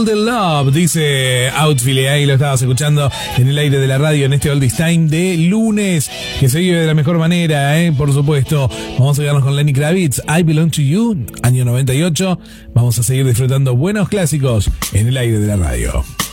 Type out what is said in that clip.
Golden Love, dice Outfield, ahí lo estabas escuchando en el aire de la radio en este Oldies Time de lunes, que se vive de la mejor manera, por supuesto. Vamos a quedarnos con Lenny Kravitz, I Belong to You, año 98. Vamos a seguir disfrutando buenos clásicos en el aire de la radio.